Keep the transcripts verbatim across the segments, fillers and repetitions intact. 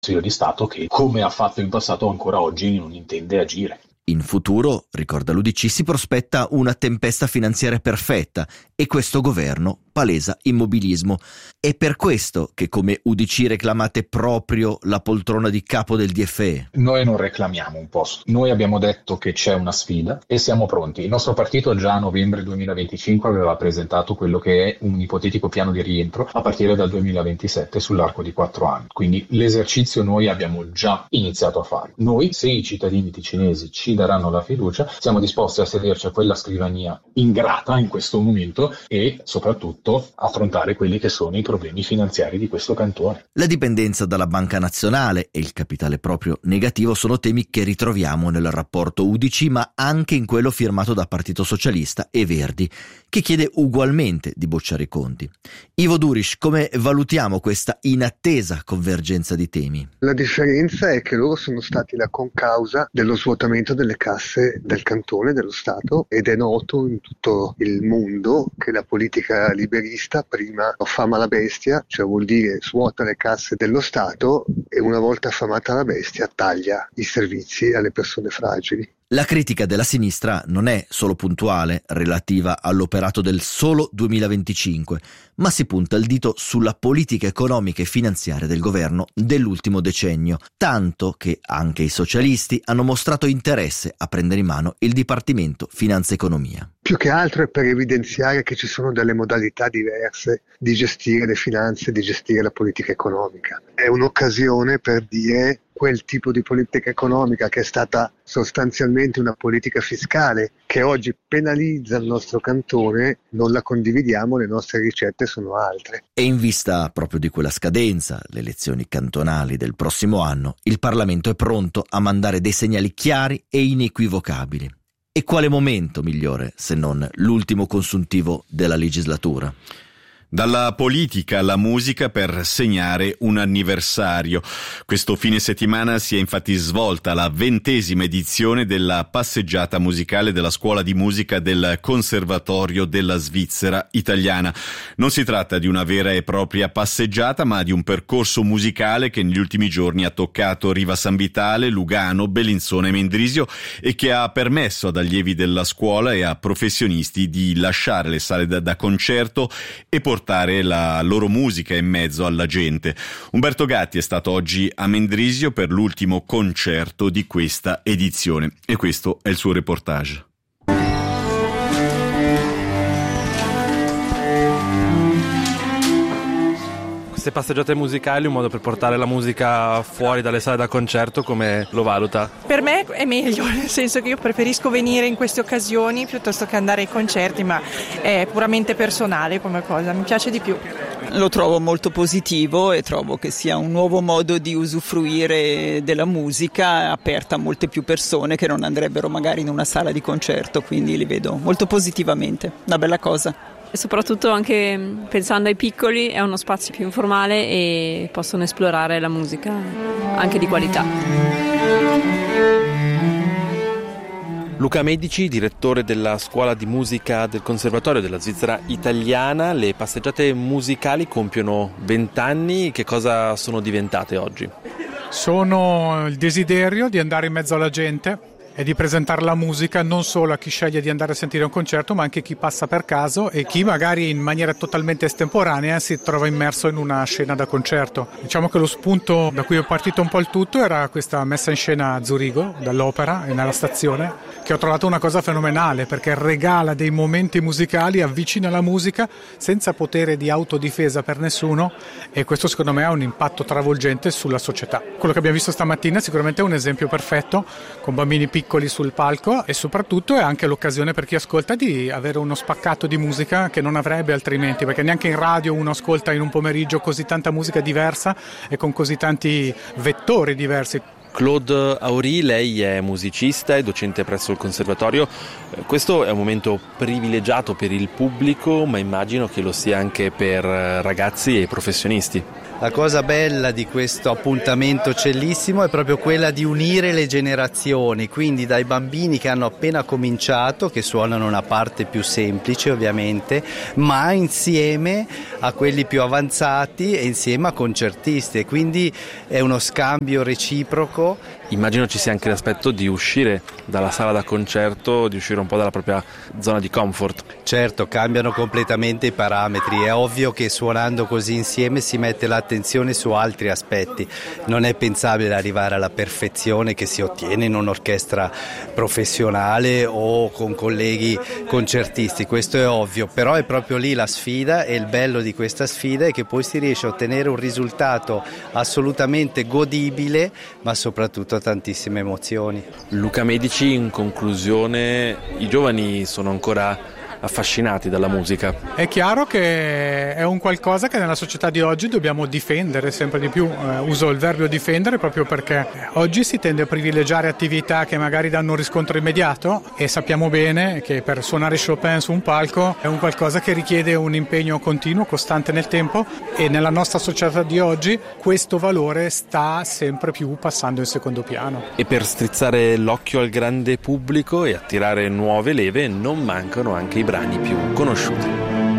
Consiglio di Stato che, come ha fatto in passato, ancora oggi non intende agire. In futuro, ricorda l'U D C, si prospetta una tempesta finanziaria perfetta e questo governo palesa immobilismo. È per questo che come U D C reclamate proprio la poltrona di capo del D F E? Noi non reclamiamo un posto, noi abbiamo detto che c'è una sfida e siamo pronti. Il nostro partito già a novembre duemilaventicinque aveva presentato quello che è un ipotetico piano di rientro a partire dal duemilaventisette sull'arco di quattro anni. Quindi l'esercizio noi abbiamo già iniziato a fare. Noi, se i cittadini ticinesi ci daranno la fiducia, siamo disposti a sederci a quella scrivania ingrata in questo momento e soprattutto affrontare quelli che sono i problemi finanziari di questo cantone. La dipendenza dalla Banca Nazionale e il capitale proprio negativo sono temi che ritroviamo nel rapporto U D C, ma anche in quello firmato da Partito Socialista e Verdi, che chiede ugualmente di bocciare i conti. Ivo Duris, come valutiamo questa inattesa convergenza di temi? La differenza è che loro sono stati la concausa dello svuotamento delle casse del cantone, dello Stato, ed è noto in tutto il mondo che la politica liberista prima affama la bestia, cioè vuol dire svuota le casse dello Stato e una volta affamata la bestia taglia i servizi alle persone fragili. La critica della sinistra non è solo puntuale, relativa all'operato del solo duemilaventicinque, ma si punta il dito sulla politica economica e finanziaria del governo dell'ultimo decennio, tanto che anche i socialisti hanno mostrato interesse a prendere in mano il Dipartimento Finanza Economia. Più che altro è per evidenziare che ci sono delle modalità diverse di gestire le finanze, di gestire la politica economica. È un'occasione per dire quel tipo di politica economica che è stata sostanzialmente una politica fiscale che oggi penalizza il nostro cantone, non la condividiamo, le nostre ricette sono altre. E in vista proprio di quella scadenza, le elezioni cantonali del prossimo anno, il Parlamento è pronto a mandare dei segnali chiari e inequivocabili. E quale momento migliore se non l'ultimo consuntivo della legislatura? Dalla politica alla musica per segnare un anniversario. Questo fine settimana si è infatti svolta la ventesima edizione della passeggiata musicale della Scuola di Musica del Conservatorio della Svizzera Italiana. Non si tratta di una vera e propria passeggiata, ma di un percorso musicale che negli ultimi giorni ha toccato Riva San Vitale, Lugano, Bellinzona e Mendrisio e che ha permesso ad allievi della scuola e a professionisti di lasciare le sale da, da concerto e portare portare la loro musica in mezzo alla gente. Umberto Gatti è stato oggi a Mendrisio per l'ultimo concerto di questa edizione e questo è il suo reportage. Queste passeggiate musicali, un modo per portare la musica fuori dalle sale da concerto, come lo valuta? Per me è meglio, nel senso che io preferisco venire in queste occasioni piuttosto che andare ai concerti, ma è puramente personale come cosa, mi piace di più. Lo trovo molto positivo e trovo che sia un nuovo modo di usufruire della musica aperta a molte più persone che non andrebbero magari in una sala di concerto, quindi li vedo molto positivamente, una bella cosa. E soprattutto anche pensando ai piccoli è uno spazio più informale e possono esplorare la musica anche di qualità. Luca Medici, direttore della Scuola di Musica del Conservatorio della Svizzera Italiana, le passeggiate musicali compiono vent'anni, che cosa sono diventate oggi? Sono il desiderio di andare in mezzo alla gente e di presentare la musica non solo a chi sceglie di andare a sentire un concerto, ma anche a chi passa per caso e chi magari in maniera totalmente estemporanea si trova immerso in una scena da concerto. Diciamo che lo spunto da cui è partito un po' il tutto era questa messa in scena a Zurigo dall'opera e nella stazione, che ho trovato una cosa fenomenale perché regala dei momenti musicali, avvicina la musica senza potere di autodifesa per nessuno e questo secondo me ha un impatto travolgente sulla società. Quello che abbiamo visto stamattina sicuramente è un esempio perfetto, con bambini piccoli piccoli sul palco e soprattutto è anche l'occasione per chi ascolta di avere uno spaccato di musica che non avrebbe altrimenti, perché neanche in radio uno ascolta in un pomeriggio così tanta musica diversa e con così tanti vettori diversi. Claude Aury, lei è musicista e docente presso il conservatorio. Questo è un momento privilegiato per il pubblico, ma immagino che lo sia anche per ragazzi e professionisti. La cosa bella di questo appuntamento cellissimo è proprio quella di unire le generazioni, quindi dai bambini che hanno appena cominciato, che suonano una parte più semplice ovviamente, ma insieme a quelli più avanzati e insieme a concertisti, e quindi è uno scambio reciproco. Immagino ci sia anche l'aspetto di uscire dalla sala da concerto, di uscire un po' dalla propria zona di comfort. Certo, cambiano completamente i parametri, è ovvio che suonando così insieme si mette l'attenzione su altri aspetti, non è pensabile arrivare alla perfezione che si ottiene in un'orchestra professionale o con colleghi concertisti, questo è ovvio, però è proprio lì la sfida, e il bello di questa sfida è che poi si riesce a ottenere un risultato assolutamente godibile, ma soprattutto tantissime emozioni. Luca Medici, in conclusione, i giovani sono ancora affascinati dalla musica. È chiaro che è un qualcosa che nella società di oggi dobbiamo difendere sempre di più. Eh, uso il verbo difendere proprio perché oggi si tende a privilegiare attività che magari danno un riscontro immediato, e sappiamo bene che per suonare Chopin su un palco è un qualcosa che richiede un impegno continuo, costante nel tempo, e nella nostra società di oggi questo valore sta sempre più passando in secondo piano. E per strizzare l'occhio al grande pubblico e attirare nuove leve non mancano anche i brani più conosciuti.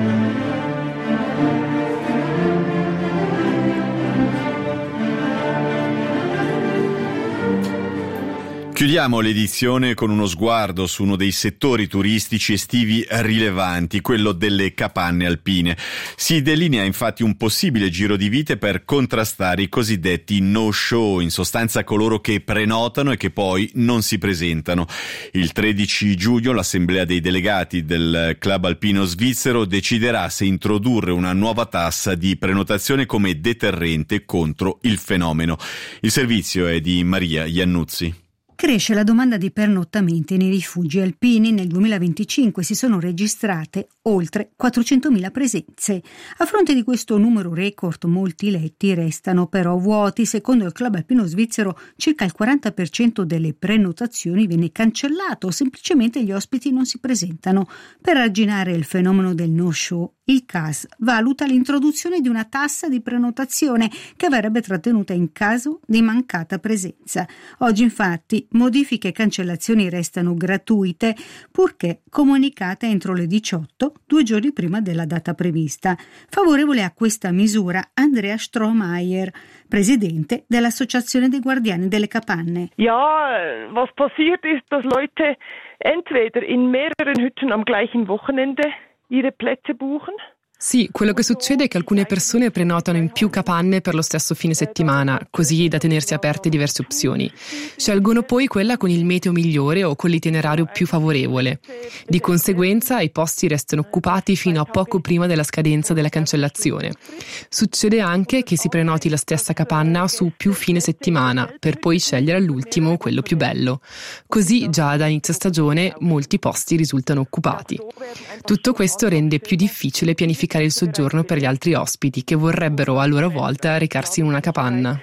Chiudiamo l'edizione con uno sguardo su uno dei settori turistici estivi rilevanti, quello delle capanne alpine. Si delinea infatti un possibile giro di vite per contrastare i cosiddetti no-show, in sostanza coloro che prenotano e che poi non si presentano. Il tredici giugno l'assemblea dei delegati del Club Alpino Svizzero deciderà se introdurre una nuova tassa di prenotazione come deterrente contro il fenomeno. Il servizio è di Maria Iannuzzi. Cresce la domanda di pernottamenti nei rifugi alpini. Nel duemilaventicinque si sono registrate oltre quattrocentomila presenze. A fronte di questo numero record, molti letti restano però vuoti. Secondo il Club Alpino Svizzero, circa il quaranta per cento delle prenotazioni viene cancellato o semplicemente gli ospiti non si presentano. Per arginare il fenomeno del no-show, il C A S valuta l'introduzione di una tassa di prenotazione che verrebbe trattenuta in caso di mancata presenza. Oggi infatti modifiche e cancellazioni restano gratuite, purché comunicate entro le diciotto, due giorni prima della data prevista. Favorevole a questa misura Andrea Strohmeier, presidente dell'Associazione dei Guardiani delle Capanne. Ja, was passiert ist, dass Leute entweder in mehreren Hütten am gleichen Wochenende ihre Plätze buchen. Sì, quello che succede è che alcune persone prenotano in più capanne per lo stesso fine settimana, così da tenersi aperte diverse opzioni. Scelgono poi quella con il meteo migliore o con l'itinerario più favorevole. Di conseguenza i posti restano occupati fino a poco prima della scadenza della cancellazione. Succede anche che si prenoti la stessa capanna su più fine settimana, per poi scegliere all'ultimo quello più bello. Così già da inizio stagione molti posti risultano occupati. Tutto questo rende più difficile pianificare il soggiorno per gli altri ospiti che vorrebbero a loro volta recarsi in una capanna.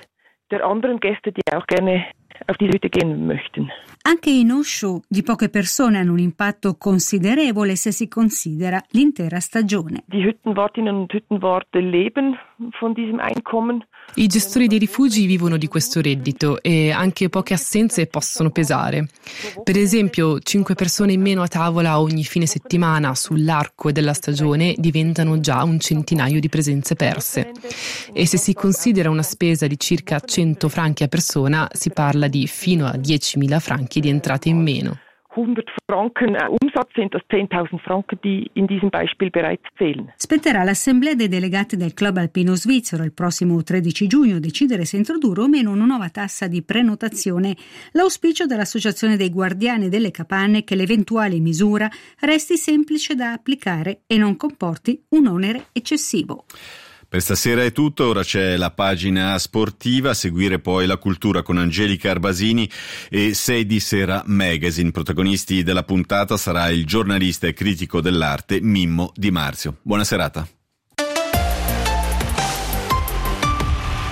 Anche i no-show di poche persone hanno un impatto considerevole se si considera l'intera stagione. Die Hüttenwartinnen und Hüttenwarte leben von diesem Einkommen. I gestori dei rifugi vivono di questo reddito e anche poche assenze possono pesare. Per esempio, cinque persone in meno a tavola ogni fine settimana sull'arco della stagione diventano già un centinaio di presenze perse. E se si considera una spesa di circa cento franchi a persona, si parla di fino a diecimila franchi di entrate in meno. hundert Franken Umsatz sind das zehntausend Franken, die in diesem Beispiel bereits zählen. Spetterà all'assemblea dei delegati del Club Alpino Svizzero il prossimo tredici giugno decidere se introdurre o meno una nuova tassa di prenotazione. L'auspicio dell'Associazione dei Guardiani delle Capanne è che l'eventuale misura resti semplice da applicare e non comporti un onere eccessivo. Per stasera è tutto, ora c'è la pagina sportiva, a seguire poi la cultura con Angelica Arbasini e sei di Sera Magazine. Protagonisti della puntata sarà il giornalista e critico dell'arte Mimmo Di Marzio. Buona serata.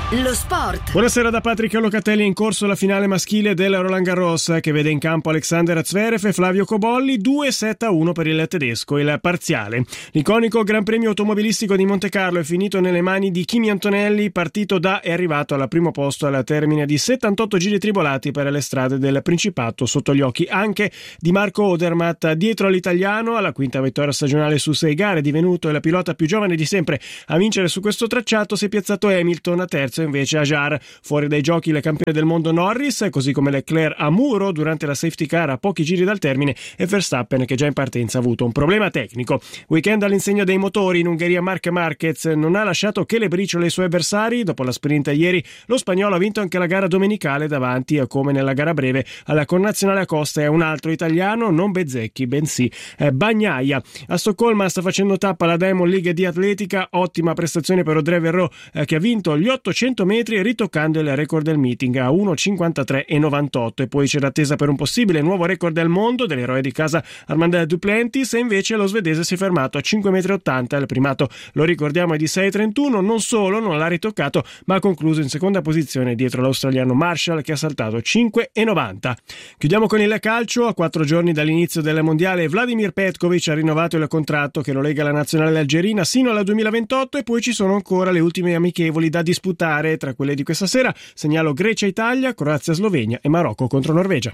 Lo sport. Buonasera da Patrick Locatelli. In corso la finale maschile del Roland Garros, che vede in campo Alexander Zverev e Flavio Cobolli. Due sette a uno per il tedesco il parziale. L'iconico Gran Premio automobilistico di Monte Carlo è finito nelle mani di Kimi Antonelli, partito da e arrivato al primo posto al termine di settantotto giri tribolati per le strade del Principato, sotto gli occhi anche di Marco Odermatt. Dietro all'italiano, alla quinta vittoria stagionale su sei gare, divenuto il pilota più giovane di sempre a vincere su questo tracciato, si è piazzato Hamilton. A terzo invece Ajar. Fuori dai giochi il campione del mondo Norris, così come Leclerc a muro durante la safety car a pochi giri dal termine, e Verstappen, che già in partenza ha avuto un problema tecnico. Weekend all'insegna dei motori. In Ungheria Marc Marquez non ha lasciato che le briciole ai suoi avversari. Dopo la sprint ieri, lo spagnolo ha vinto anche la gara domenicale davanti, come nella gara breve, alla connazionale Acosta e un altro italiano, non Bezzecchi bensì Bagnaia. A Stoccolma sta facendo tappa la Diamond League di atletica. Ottima prestazione per Audrey Verreau, eh, che ha vinto gli ottocento metri ritoccando il record del meeting a uno cinquantatré e novantotto. E poi c'è l'attesa per un possibile nuovo record del mondo dell'eroe di casa Armand Duplantis, e invece lo svedese si è fermato a cinque virgola ottanta metri. Il primato, lo ricordiamo, è di sei virgola trentuno. Non solo non l'ha ritoccato, ma ha concluso in seconda posizione dietro l'australiano Marshall, che ha saltato cinque virgola novanta. Chiudiamo con il calcio. A quattro giorni dall'inizio del mondiale, Vladimir Petkovic ha rinnovato il contratto che lo lega alla nazionale algerina sino al duemilaventotto, e poi ci sono ancora le ultime amichevoli da disputare. Tra quelle di questa sera segnalo Grecia-Italia, Croazia-Slovenia e Marocco contro Norvegia.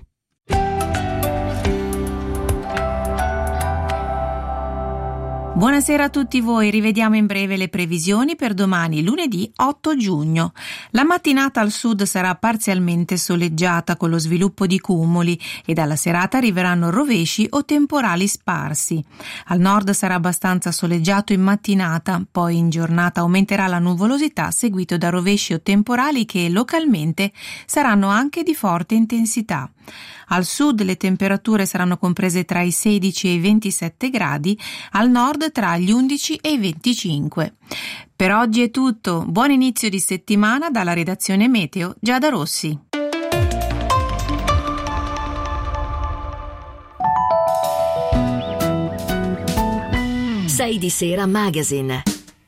Buonasera a tutti voi, rivediamo in breve le previsioni per domani lunedì otto giugno. La mattinata al sud sarà parzialmente soleggiata con lo sviluppo di cumuli e dalla serata arriveranno rovesci o temporali sparsi. Al nord sarà abbastanza soleggiato in mattinata, poi in giornata aumenterà la nuvolosità seguito da rovesci o temporali che localmente saranno anche di forte intensità. Al sud le temperature saranno comprese tra i sedici e i ventisette gradi, al nord tra gli undici e i venticinque. Per oggi è tutto, buon inizio di settimana dalla redazione Meteo Giada Rossi. sei di sera Magazine.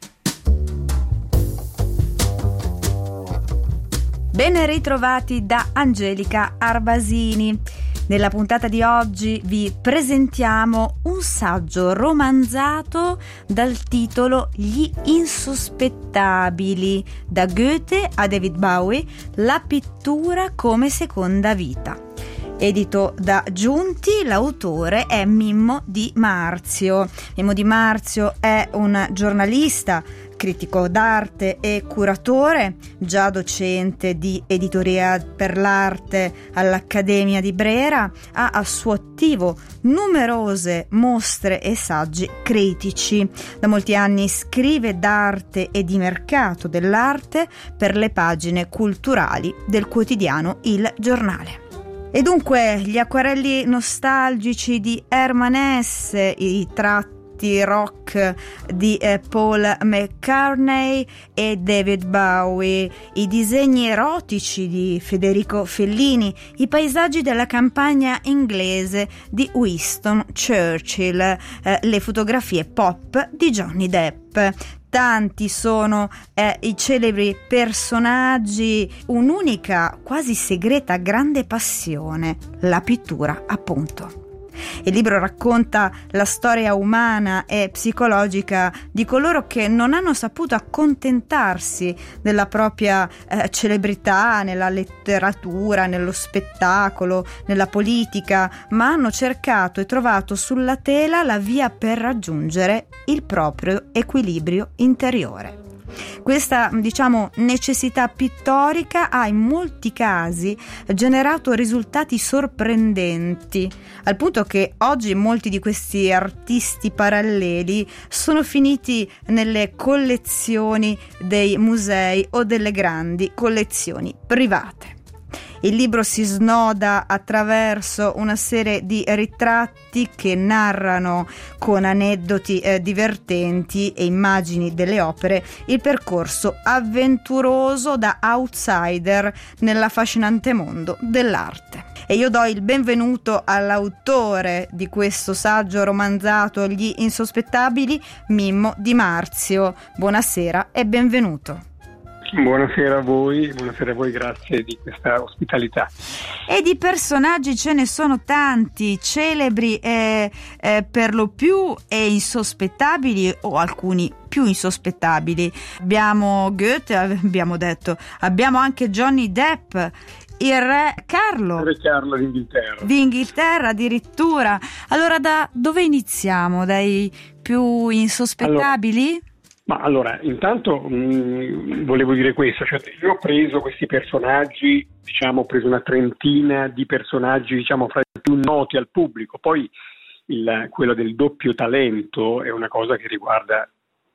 Ben ritrovati da Angelica Arvasini. Nella puntata di oggi vi presentiamo un saggio romanzato dal titolo Gli insospettabili, da Goethe a David Bowie, la pittura come seconda vita. Edito da Giunti, l'autore è Mimmo Di Marzio. Mimmo Di Marzio è un giornalista, critico d'arte e curatore, già docente di editoria per l'arte all'Accademia di Brera. Ha a suo attivo numerose mostre e saggi critici. Da molti anni scrive d'arte e di mercato dell'arte per le pagine culturali del quotidiano Il Giornale. E dunque gli acquarelli nostalgici di Hermann Hesse, i tratti rock di eh, Paul McCartney e David Bowie, i disegni erotici di Federico Fellini, i paesaggi della campagna inglese di Winston Churchill, eh, le fotografie pop di Johnny Depp. Tanti sono eh, i celebri personaggi, un'unica, quasi segreta, grande passione, la pittura, appunto. Il libro racconta la storia umana e psicologica di coloro che non hanno saputo accontentarsi della propria eh, celebrità nella letteratura, nello spettacolo, nella politica, ma hanno cercato e trovato sulla tela la via per raggiungere il proprio equilibrio interiore. Questa, diciamo, necessità pittorica ha in molti casi generato risultati sorprendenti, al punto che oggi molti di questi artisti paralleli sono finiti nelle collezioni dei musei o delle grandi collezioni private. Il libro si snoda attraverso una serie di ritratti che narrano con aneddoti eh, divertenti e immagini delle opere il percorso avventuroso da outsider nell'affascinante mondo dell'arte. E io do il benvenuto all'autore di questo saggio romanzato Gli insospettabili, Mimmo Di Marzio. Buonasera e benvenuto. Buonasera a voi, buonasera a voi, grazie di questa ospitalità. E di personaggi ce ne sono tanti, celebri eh, eh, per lo più e insospettabili, o alcuni più insospettabili. Abbiamo Goethe, abbiamo detto, abbiamo anche Johnny Depp, il re Carlo. Il re Carlo d'Inghilterra. D'Inghilterra addirittura. Allora da dove iniziamo? Dai più insospettabili? Allora, ma allora, intanto mh, volevo dire questo, cioè io ho preso questi personaggi, diciamo, ho preso una trentina di personaggi, diciamo, fra i più noti al pubblico, poi il, quello del doppio talento è una cosa che riguarda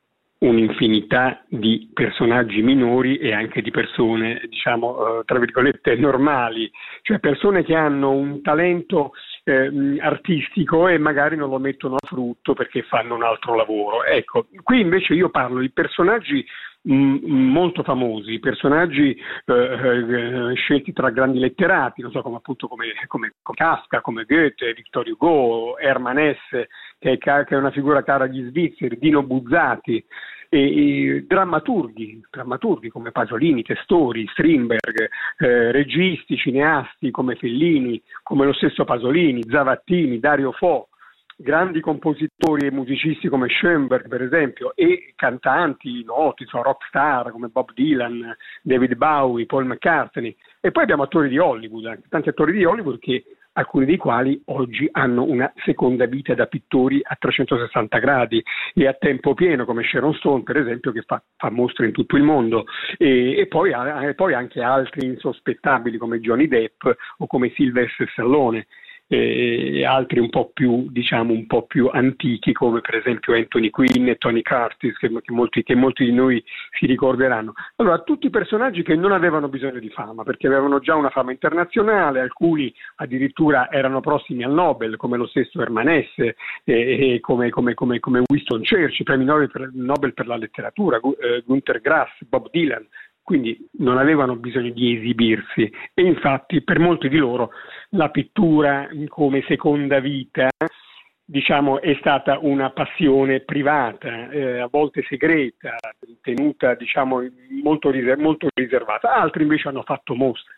un'infinità di personaggi minori e anche di persone, diciamo, eh, tra virgolette, normali, cioè persone che hanno un talento eh, artistico e magari non lo mettono a frutto perché fanno un altro lavoro. Ecco, qui invece io parlo di personaggi mh, molto famosi, personaggi eh, eh, scelti tra grandi letterati, non so, come appunto come, come, come Kafka, come Goethe, Victor Hugo, Hermann Hesse, che è, che è una figura cara agli svizzeri, Dino Buzzati, e, e drammaturghi, drammaturghi come Pasolini, Testori, Strindberg, eh, registi, cineasti come Fellini, come lo stesso Pasolini, Zavattini, Dario Fo, grandi compositori e musicisti come Schoenberg per esempio, e cantanti noti, so, rock star come Bob Dylan, David Bowie, Paul McCartney, e poi abbiamo attori di Hollywood, anche tanti attori di Hollywood che alcuni dei quali oggi hanno una seconda vita da pittori a trecentosessanta gradi e a tempo pieno, come Sharon Stone per esempio, che fa, fa mostre in tutto il mondo, e, e, poi, e poi anche altri insospettabili come Johnny Depp o come Sylvester Stallone, e altri un po' più, diciamo, un po' più antichi come per esempio Anthony Quinn e Tony Curtis, che, che, molti, che molti di noi si ricorderanno. Allora, tutti personaggi che non avevano bisogno di fama perché avevano già una fama internazionale, alcuni addirittura erano prossimi al Nobel, come lo stesso Hermann Hesse e, e come, come, come, come Winston Churchill, premi Nobel per, Nobel per la letteratura, eh, Günter Grass, Bob Dylan. Quindi non avevano bisogno di esibirsi, e infatti per molti di loro la pittura come seconda vita, diciamo, è stata una passione privata, eh, a volte segreta, tenuta, diciamo, molto, riser- molto riservata. Altri invece hanno fatto mostre.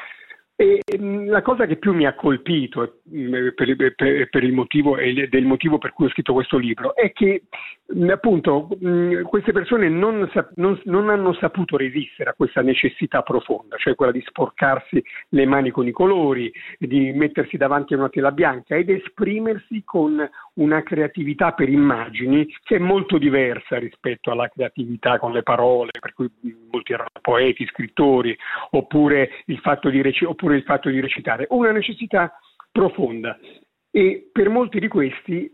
E la cosa che più mi ha colpito per, per, per il motivo e del motivo per cui ho scritto questo libro è che appunto queste persone non, non, non hanno saputo resistere a questa necessità profonda, cioè quella di sporcarsi le mani con i colori, di mettersi davanti a una tela bianca ed esprimersi con una creatività per immagini che è molto diversa rispetto alla creatività con le parole, per cui molti erano poeti, scrittori, oppure il fatto di rec- oppure il fatto di recitare, una necessità profonda. E per molti di questi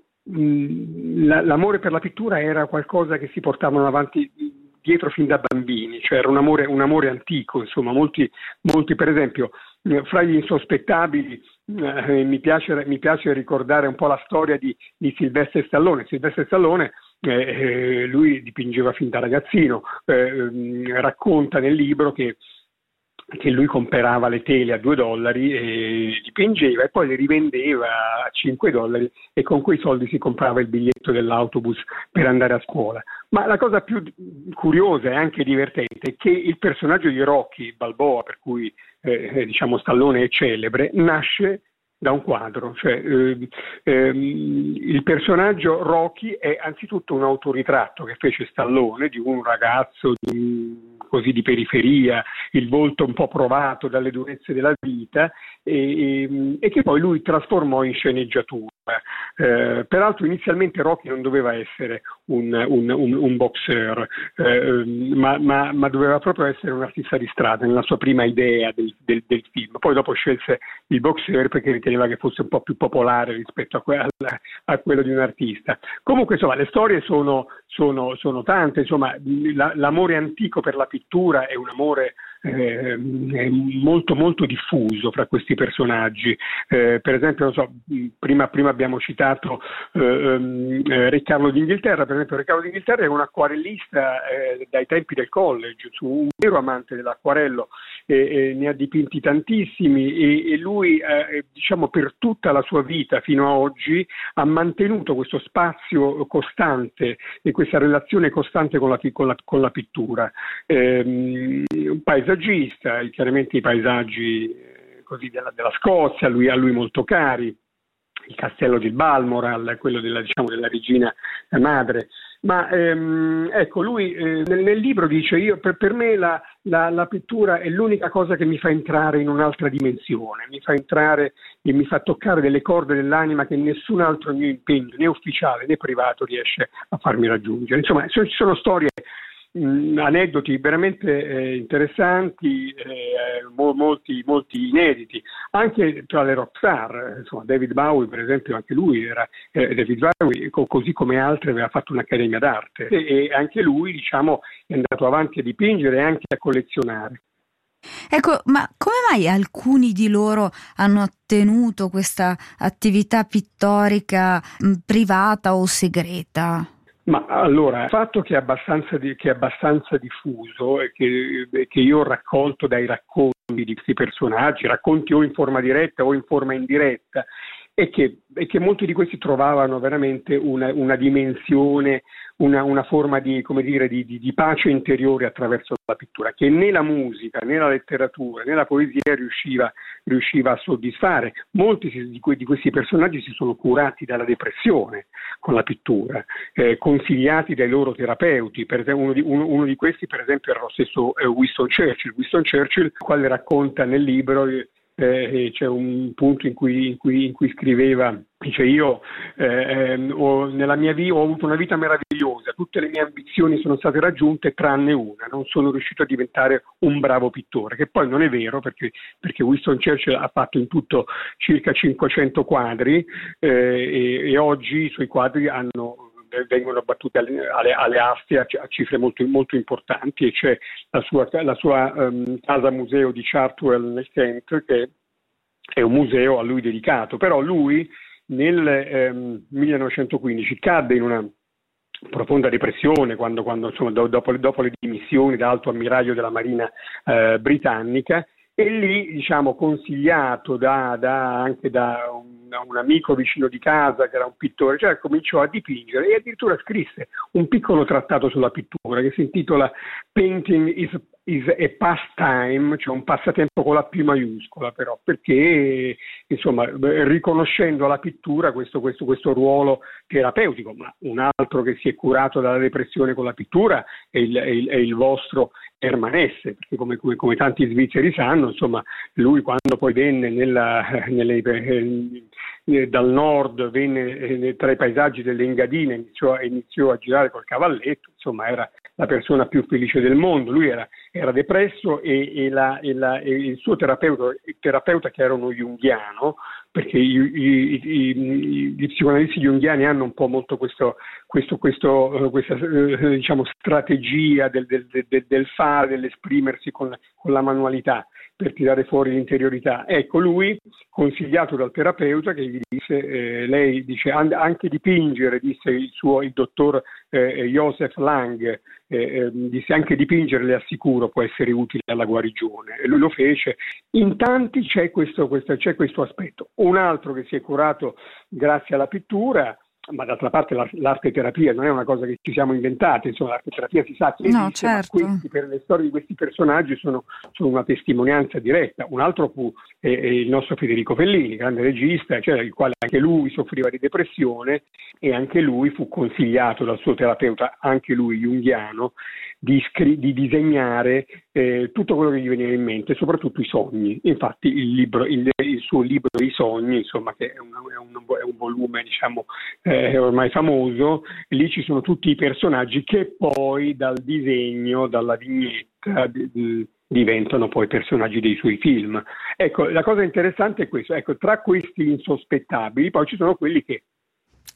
mh, la, l'amore per la pittura era qualcosa che si portavano avanti dietro fin da bambini, cioè era un amore, un amore antico, insomma, molti, molti per esempio, fra gli insospettabili eh, mi piace, mi piace ricordare un po' la storia di, di Sylvester Stallone. Sylvester Stallone eh, lui dipingeva fin da ragazzino, eh, racconta nel libro che che lui comprava le tele a due dollari e dipingeva e poi le rivendeva a cinque dollari e con quei soldi si comprava il biglietto dell'autobus per andare a scuola. Ma la cosa più curiosa e anche divertente è che il personaggio di Rocky Balboa, per cui eh, diciamo Stallone è celebre, nasce da un quadro, cioè eh, ehm, il personaggio Rocky è anzitutto un autoritratto che fece Stallone di un ragazzo di un, così di periferia, il volto un po' provato dalle durezze della vita e, e, e che poi lui trasformò in sceneggiatura. Eh, peraltro inizialmente Rocky non doveva essere un, un, un, un boxer, eh, ma, ma, ma doveva proprio essere un artista di strada nella sua prima idea del, del, del film. Poi dopo scelse il boxer perché riteneva che fosse un po' più popolare rispetto a, que- a quello di un artista. Comunque insomma le storie sono, sono, sono tante, insomma la, l'amore antico per la pittura è un amore eh, è molto molto diffuso fra questi personaggi. Eh, per esempio, non so, prima, prima abbiamo citato eh, eh, Re Carlo d'Inghilterra. Per esempio, Re Carlo d'Inghilterra è un acquarellista eh, dai tempi del college, su un vero amante dell'acquarello, e, e ne ha dipinti tantissimi, e, e lui eh, diciamo per tutta la sua vita fino a oggi ha mantenuto questo spazio costante e questa relazione costante con la, con la, con la pittura. Eh, un paesaggista, chiaramente i paesaggi eh, così della, della Scozia, a lui, a lui molto cari, il castello di Balmoral, quello della, diciamo, della regina madre. Ma ehm, ecco, lui eh, nel, nel libro dice: io per, per me la, la, la pittura è l'unica cosa che mi fa entrare in un'altra dimensione, mi fa entrare e mi fa toccare delle corde dell'anima che nessun altro mio impegno, né ufficiale né privato, riesce a farmi raggiungere. Insomma, ci sono storie, mh, aneddoti veramente eh, interessanti, eh, mo, molti, molti inediti, anche tra le rockstar. Insomma, David Bowie, per esempio, anche lui era eh, David Bowie, co- così come altri, aveva fatto un'accademia d'arte, e, e anche lui, diciamo, è andato avanti a dipingere e anche a collezionare. Ecco, ma come mai alcuni di loro hanno ottenuto questa attività pittorica mh, privata o segreta? Ma allora, il fatto che è abbastanza, di, che è abbastanza diffuso e che, che io ho raccolto dai racconti di questi personaggi, racconti o in forma diretta o in forma indiretta, è che, è che molti di questi trovavano veramente una, una dimensione, una, una forma di, come dire, di, di, di pace interiore attraverso la pittura, che né la musica, né la letteratura, né la poesia riusciva, riusciva a soddisfare. Molti di, que, di questi personaggi si sono curati dalla depressione con la pittura, eh, consigliati dai loro terapeuti. Per esempio, uno, di, uno, uno di questi, per esempio, era lo stesso eh, Winston Churchill, Winston Churchill, il quale racconta nel libro. Eh, Eh, c'è un punto in cui, in cui, in cui scriveva, dice: io eh, ho, nella mia vita ho avuto una vita meravigliosa, tutte le mie ambizioni sono state raggiunte tranne una, non sono riuscito a diventare un bravo pittore, che poi non è vero, perché, perché Winston Churchill ha fatto in tutto circa cinquecento quadri eh, e, e oggi i suoi quadri hanno vengono abbattute alle, alle, alle aste a, a cifre molto, molto importanti, e c'è la sua, la sua um, casa museo di Chartwell nel Kent, che è un museo a lui dedicato. Però lui nel um, millenovecentoquindici cadde in una profonda depressione quando, quando insomma, do, dopo, dopo le dimissioni da alto ammiraglio della Marina eh, britannica, e lì, diciamo, consigliato da, da, anche da un, un amico vicino di casa che era un pittore, cioè cominciò a dipingere e addirittura scrisse un piccolo trattato sulla pittura che si intitola Painting is, is a Pastime, cioè un passatempo con la P maiuscola, però, perché insomma, riconoscendo alla pittura questo, questo, questo ruolo terapeutico. Ma un altro che si è curato dalla depressione con la pittura è il, è il, è il vostro Hermann Hesse, perché come, come, come tanti svizzeri sanno, insomma, lui quando poi venne nella, nelle, eh, dal nord, venne eh, tra i paesaggi delle Engadine, iniziò, iniziò a girare col cavalletto, insomma era la persona più felice del mondo. Lui era, era depresso e, e, la, e, la, e il suo terapeuta, il terapeuta che era uno junghiano, perché i, i, i, gli psicoanalisti junghiani hanno un po' molto questo, questo, questo, questa eh, diciamo, strategia del, del, del, del fare, dell'esprimersi con, con la manualità per tirare fuori l'interiorità. Ecco, lui, consigliato dal terapeuta, che gli disse, eh, lei dice anche dipingere, disse il suo il dottor eh, Joseph Lang, eh, eh, disse anche dipingere, le assicuro, può essere utile alla guarigione, e lui lo fece. In tanti c'è questo, questo, c'è questo aspetto. Un altro che si è curato grazie alla pittura, ma d'altra parte l'arte terapia non è una cosa che ci siamo inventati, insomma l'arte terapia si sa che esiste, no, certo. Ma questi, per le storie di questi personaggi sono, sono una testimonianza diretta. Un altro fu eh, il nostro Federico Fellini, grande regista, cioè, il quale anche lui soffriva di depressione e anche lui fu consigliato dal suo terapeuta, anche lui junghiano, di, scri- di disegnare eh, tutto quello che gli veniva in mente, soprattutto i sogni. Infatti il, libro, il, il suo libro I sogni, insomma, che è un, è un, è un volume, diciamo, eh, ormai famoso, lì ci sono tutti i personaggi che poi dal disegno, dalla vignetta di, di, diventano poi personaggi dei suoi film. Ecco, la cosa interessante è questo, ecco, tra questi insospettabili poi ci sono quelli che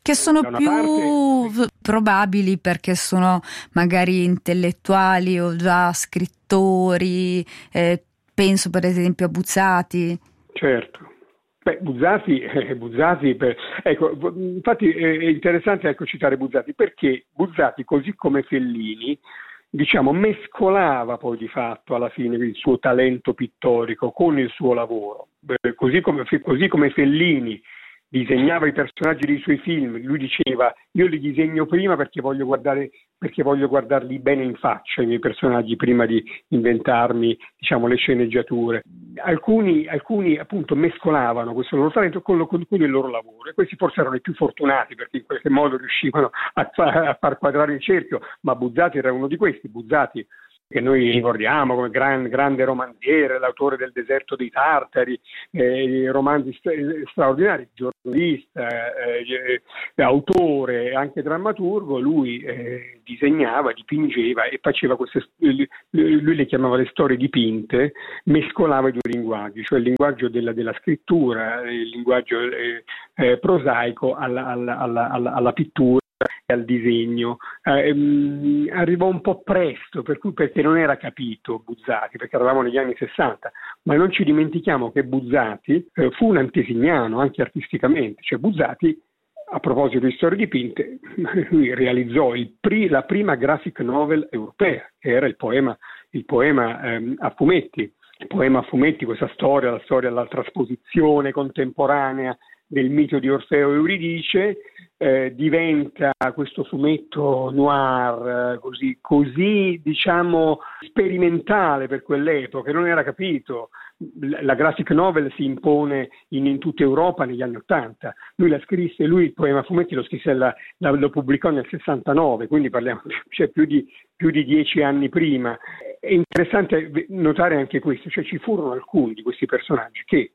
che sono più parte... probabili perché sono magari intellettuali o già scrittori, eh, penso per esempio a Buzzati. Certo. Beh, Buzzati, eh, Buzzati per, ecco, infatti è interessante ecco, citare Buzzati, perché Buzzati, così come Fellini, diciamo, mescolava poi di fatto alla fine il suo talento pittorico con il suo lavoro, eh, così come, così come Fellini disegnava i personaggi dei suoi film, lui diceva io li disegno prima perché voglio guardare perché voglio guardarli bene in faccia i miei personaggi prima di inventarmi, diciamo, le sceneggiature. Alcuni, alcuni appunto mescolavano questo loro talento con, lo, con il loro lavoro, e questi forse erano i più fortunati perché in qualche modo riuscivano a, fa, a far quadrare il cerchio, ma Buzzati era uno di questi. Buzzati, che noi ricordiamo come gran, grande romanziere, l'autore del Deserto dei Tartari, eh, romanzi st- straordinari, giornalista, eh, eh, autore, anche drammaturgo, lui eh, disegnava, dipingeva e faceva queste, lui le chiamava le storie dipinte, mescolava i due linguaggi, cioè il linguaggio della, della scrittura, il linguaggio eh, eh, prosaico alla, alla, alla, alla, alla pittura e al disegno. Eh, mh, arrivò un po' presto, per cui, perché non era capito Buzzati, perché eravamo negli anni sessanta, ma non ci dimentichiamo che Buzzati eh, fu un antesignano anche artisticamente, cioè Buzzati, a proposito di storie dipinte, lui realizzò il pri- la prima graphic novel europea, che era il poema, il poema ehm, a fumetti, il poema a fumetti, questa storia, la storia della trasposizione contemporanea del mito di Orfeo e Euridice, eh, diventa questo fumetto noir, eh, così, così diciamo sperimentale per quell'epoca, non era capito. La graphic novel si impone in, in tutta Europa negli anni Ottanta. Lui la scrisse, lui il poema a fumetti lo scrisse, la, la, lo pubblicò nel sessantanove, quindi parliamo, cioè più di, più di dieci anni prima. È interessante notare anche questo, cioè ci furono alcuni di questi personaggi che,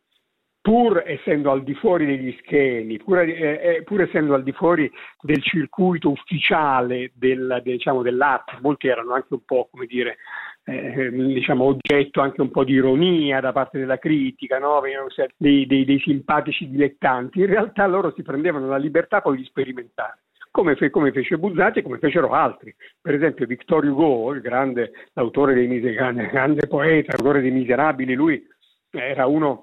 pur essendo al di fuori degli schemi, pur, eh, pur essendo al di fuori del circuito ufficiale del, diciamo, dell'arte, molti erano anche un po', come dire, eh, diciamo, oggetto anche un po' di ironia da parte della critica, no? dei, dei, dei simpatici dilettanti, in realtà loro si prendevano la libertà poi di sperimentare. Come, fe, come fece Buzzati e come fecero altri. Per esempio Victor Hugo, il grande, l'autore dei Miserabili, grande poeta, l'autore dei Miserabili, lui era uno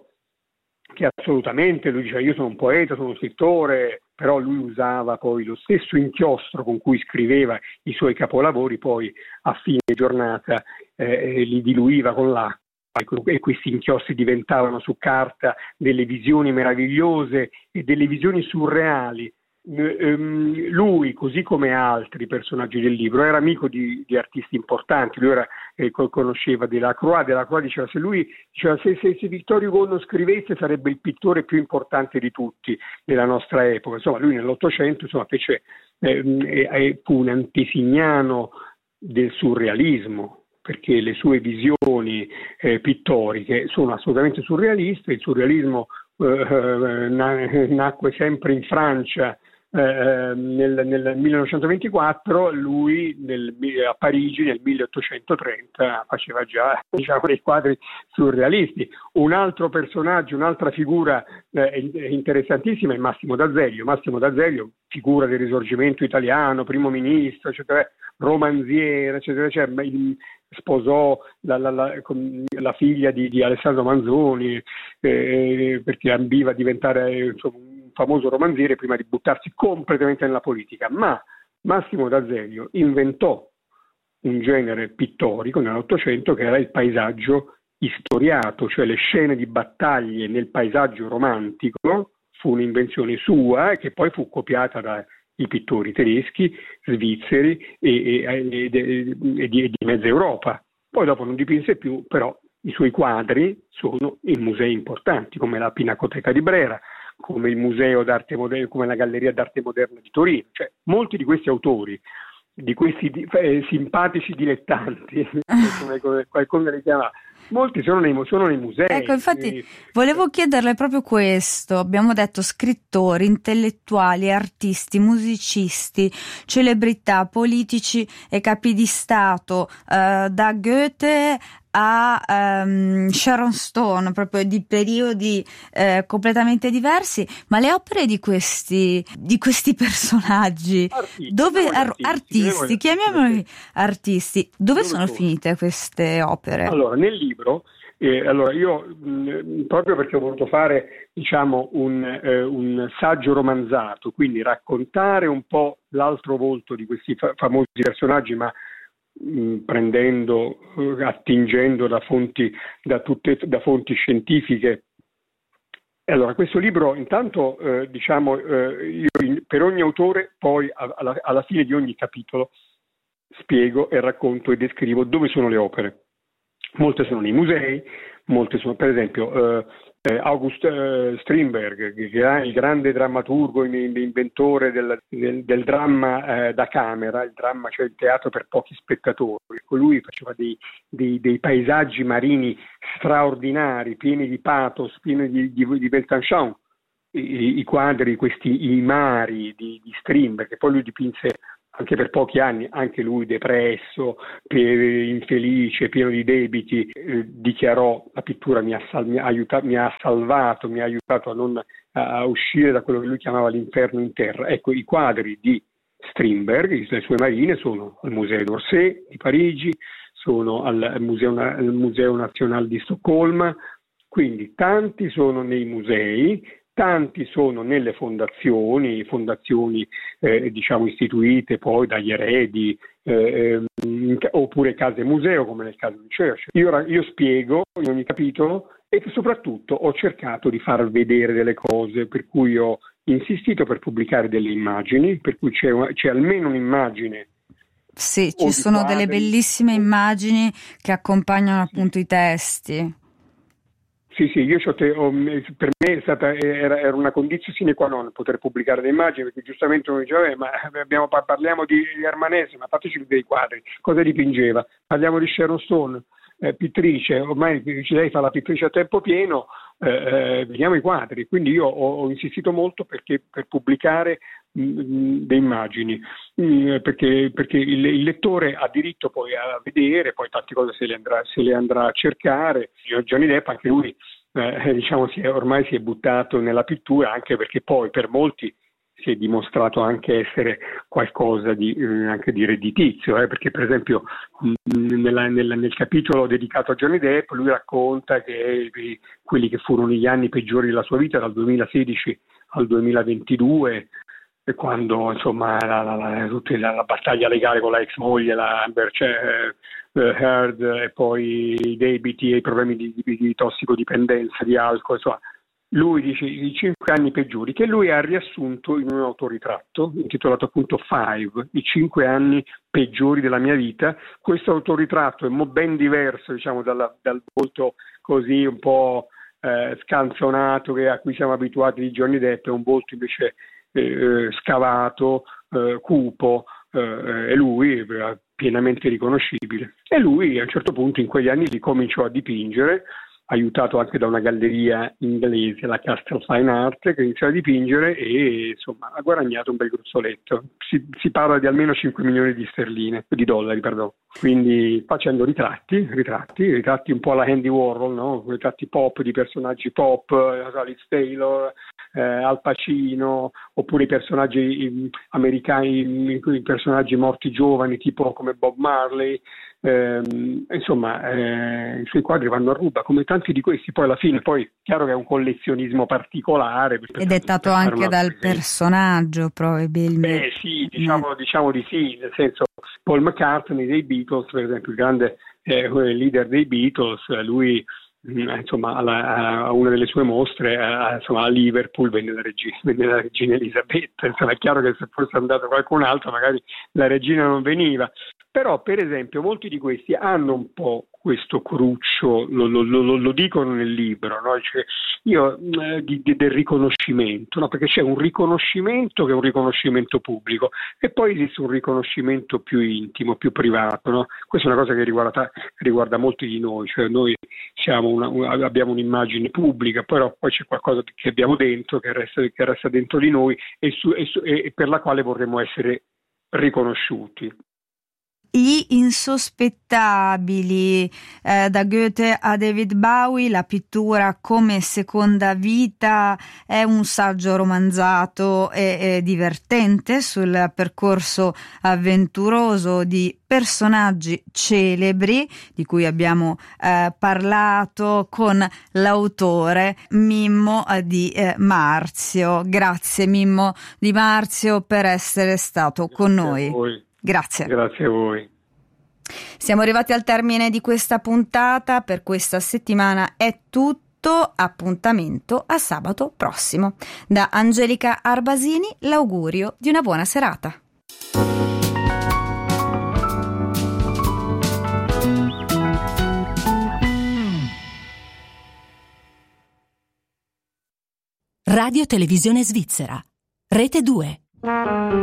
che assolutamente, lui diceva io sono un poeta, sono un scrittore, però lui usava poi lo stesso inchiostro con cui scriveva i suoi capolavori, poi a fine giornata eh, li diluiva con l'acqua e questi inchiostri diventavano su carta delle visioni meravigliose e delle visioni surreali. Lui, così come altri personaggi del libro, era amico di, di artisti importanti. Lui era, eh, conosceva Delacroix. Delacroix diceva se lui diceva, se, se, se Vittorio Hugo non scrivesse sarebbe il pittore più importante di tutti nella nostra epoca. Insomma, lui nell'Ottocento insomma, fece, eh, eh, fu un antesignano del surrealismo, perché le sue visioni eh, pittoriche sono assolutamente surrealiste. Il surrealismo eh, nacque sempre in Francia. Eh, nel, nel millenovecentoventiquattro, lui nel, a Parigi nel milleottocentotrenta faceva già, diciamo, dei quadri surrealisti. Un altro personaggio, un'altra figura eh, interessantissima è Massimo d'Azeglio. Massimo d'Azeglio, figura del Risorgimento italiano, primo ministro, eccetera, romanziere, eccetera, eccetera. Il, sposò la, la, la, la figlia di, di Alessandro Manzoni eh, perché ambiva a diventare insomma, un famoso romanziere prima di buttarsi completamente nella politica. Ma Massimo d'Azeglio inventò un genere pittorico nell'Ottocento che era il paesaggio istoriato, cioè le scene di battaglie nel paesaggio romantico. Fu un'invenzione sua che poi fu copiata da i pittori tedeschi, svizzeri e, e, e, e, e, di, e di mezza Europa. Poi dopo non dipinse più, però i suoi quadri sono in musei importanti come la Pinacoteca di Brera, come il Museo d'Arte Moderna, come la Galleria d'Arte Moderna di Torino. Cioè, molti di questi autori, di questi eh, simpatici dilettanti, come qualcuno li chiama, molti sono nei, sono nei musei. Ecco, infatti volevo chiederle proprio questo. Abbiamo detto scrittori, intellettuali, artisti, musicisti, celebrità, politici e capi di Stato, eh, da Goethe a um, Sharon Stone, proprio di periodi eh, completamente diversi, ma le opere di questi di questi personaggi, artisti, dove ar- artisti, artisti chiamiamoli artisti, dove, dove sono, sono finite queste opere? Allora, nel libro Eh, allora io mh, proprio perché ho voluto fare diciamo un, eh, un saggio romanzato, quindi raccontare un po' l'altro volto di questi fa- famosi personaggi, ma mh, prendendo, eh, attingendo da fonti da tutte da fonti scientifiche. Allora, questo libro intanto eh, diciamo eh, io in, per ogni autore poi alla, alla fine di ogni capitolo spiego e racconto e descrivo dove sono le opere. Molte sono nei musei, molte sono, per esempio, eh, eh, August eh, Strindberg, che è il grande drammaturgo, inventore del, del, del dramma eh, da camera, il dramma, cioè il teatro per pochi spettatori. Lui faceva dei, dei, dei paesaggi marini straordinari, pieni di pathos, pieni di, di, di Beltanchon. I, i quadri, questi i mari di, di Strindberg, che poi lui dipinse anche per pochi anni, anche lui depresso, infelice, pieno di debiti, eh, dichiarò: la pittura mi ha, sal- mi, ha aiutato, mi ha salvato, mi ha aiutato a, non, a uscire da quello che lui chiamava l'inferno in terra. Ecco, i quadri di Strindberg, le sue marine, sono al Museo d'Orsay di Parigi, sono al Museo, al Museo Nazionale di Stoccolma, quindi tanti sono nei musei. Tanti sono nelle fondazioni, fondazioni eh, diciamo istituite poi dagli eredi, eh, eh, oppure case museo come nel caso di Churchill. Io, io spiego in ogni capitolo e soprattutto ho cercato di far vedere delle cose, per cui ho insistito per pubblicare delle immagini, per cui c'è, una, c'è almeno un'immagine. Sì, ci sono quadri, delle bellissime immagini che accompagnano appunto i testi. Sì, sì, io te, ho, per me è stata, era, era una condizione sine qua non poter pubblicare le immagini, perché giustamente uno diceva, eh, ma abbiamo, parliamo di Armanese, ma fateci vedere i quadri, cosa dipingeva? Parliamo di Sharon Stone, eh, pittrice, ormai lei fa la pittrice a tempo pieno, eh, eh, vediamo i quadri, quindi io ho, ho insistito molto perché, per pubblicare mh, le immagini, mh, perché, perché il, il lettore ha diritto poi a vedere, poi tante cose se le andrà, se le andrà a cercare. Johnny Depp, anche lui eh, diciamo si è, ormai si è buttato nella pittura, anche perché poi per molti si è dimostrato anche essere qualcosa di eh, anche di redditizio, eh, perché per esempio mh, nella, nella, nel capitolo dedicato a Johnny Depp lui racconta che eh, quelli che furono gli anni peggiori della sua vita, dal duemilasedici al duemilaventidue, quando insomma la, la, la, tutta la, la battaglia legale con la ex moglie, la Amber Heard, e poi i debiti e i problemi di, di, di tossicodipendenza, di alcol, insomma. Lui dice i cinque anni peggiori, che lui ha riassunto in un autoritratto intitolato appunto Five, i cinque anni peggiori della mia vita. Questo autoritratto è ben diverso, diciamo, dalla, dal volto così un po' eh, scanzonato che a cui siamo abituati di Johnny Depp, è un volto invece eh, scavato, eh, cupo, eh, e lui eh, pienamente riconoscibile. E lui a un certo punto in quegli anni lì cominciò a dipingere, aiutato anche da una galleria inglese, la Castle Fine Art, che iniziò a dipingere e insomma ha guadagnato un bel gruzzoletto. Si, si parla di almeno cinque milioni di sterline, di dollari, perdono. Quindi facendo ritratti, ritratti, ritratti un po' alla Andy Warhol, no? Ritratti pop di personaggi pop, Alice Taylor, eh, Al Pacino, oppure i personaggi americani, i personaggi morti giovani, tipo come Bob Marley. Eh, insomma, eh, i suoi quadri vanno a ruba, come tanti di questi. Poi alla fine, poi chiaro che è un collezionismo particolare ed è dato anche dal esempio. personaggio probabilmente. Beh sì, diciamo, mm. diciamo di sì, nel senso Paul McCartney dei Beatles, per esempio, il grande eh, leader dei Beatles, lui insomma a una delle sue mostre a, insomma, a Liverpool venne la, regina, venne la regina Elisabetta. Insomma, è chiaro che se fosse andato qualcun altro magari la regina non veniva, però per esempio molti di questi hanno un po' questo cruccio, lo, lo, lo, lo dicono nel libro, no? Cioè, io eh, di, di, del riconoscimento, no? Perché c'è un riconoscimento che è un riconoscimento pubblico e poi esiste un riconoscimento più intimo, più privato, no? Questa è una cosa che riguarda, riguarda molti di noi, cioè noi siamo una, una, abbiamo un'immagine pubblica, però poi c'è qualcosa che abbiamo dentro, che resta, che resta dentro di noi e, su, e, su, e per la quale vorremmo essere riconosciuti. Gli insospettabili, eh, da Goethe a David Bowie, la pittura come seconda vita, è un saggio romanzato e, e divertente sul percorso avventuroso di personaggi celebri di cui abbiamo eh, parlato con l'autore Mimmo di eh, Marzio. Grazie Mimmo Di Marzio per essere stato Grazie con noi. A voi. Grazie. Grazie a voi. Siamo arrivati al termine di questa puntata, per questa settimana è tutto, appuntamento a sabato prossimo. Da Angelica Arbasini l'augurio di una buona serata. Radio Televisione Svizzera, Rete due.